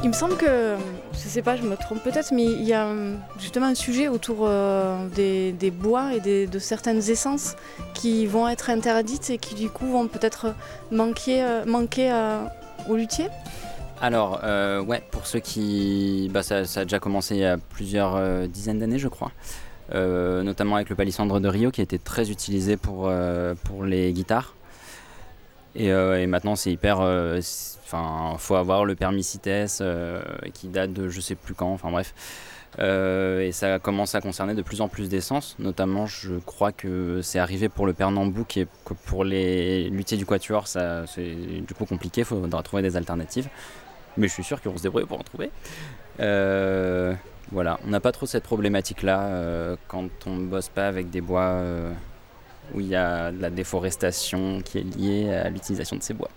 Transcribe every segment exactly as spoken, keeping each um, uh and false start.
Il me semble que, je sais pas, je me trompe peut-être, mais il y a euh, justement un sujet autour euh, des, des bois et des- de certaines essences qui vont être interdites et qui du coup vont peut-être manquer, euh, manquer à- aux luthiers. Alors, euh, ouais, pour ceux qui... Bah, ça, ça a déjà commencé il y a plusieurs euh, dizaines d'années, je crois. Euh, notamment avec le palissandre de Rio, qui a été très utilisé pour, euh, pour les guitares. Et, euh, et maintenant, c'est hyper... euh, c'est- Enfin, faut avoir le permis CITES euh, qui date de je sais plus quand, enfin bref. Euh, et ça commence à concerner de plus en plus d'essences. Notamment, je crois que c'est arrivé pour le Pernambou, qui est que pour les luthiers du Quatuor, ça, c'est du coup compliqué, il faudra trouver des alternatives. Mais je suis sûr qu'on se débrouille pour en trouver. Euh, voilà, on n'a pas trop cette problématique-là euh, quand on ne bosse pas avec des bois euh, où il y a de la déforestation qui est liée à l'utilisation de ces bois.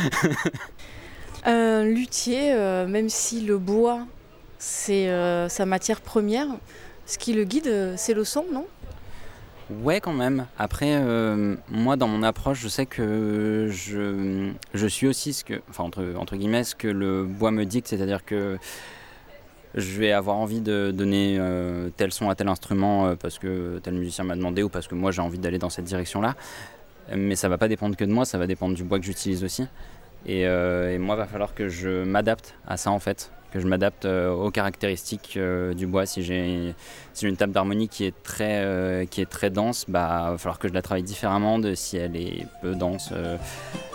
Un luthier, euh, même si le bois c'est euh, sa matière première, ce qui le guide, euh, c'est le son, non? Ouais, quand même. Après, euh, moi, dans mon approche, je sais que je, je suis aussi ce que, enfin, entre, entre guillemets, ce que le bois me dicte, c'est-à-dire que je vais avoir envie de donner euh, tel son à tel instrument euh, parce que tel musicien m'a demandé ou parce que moi j'ai envie d'aller dans cette direction-là. Mais ça va pas dépendre que de moi, ça va dépendre du bois que j'utilise aussi. Et, euh, et moi, il va falloir que je m'adapte à ça en fait, que je m'adapte euh, aux caractéristiques euh, du bois. Si j'ai, si j'ai une table d'harmonie qui est très, euh, qui est très dense, bah, il va falloir que je la travaille différemment de si elle est peu dense. Euh,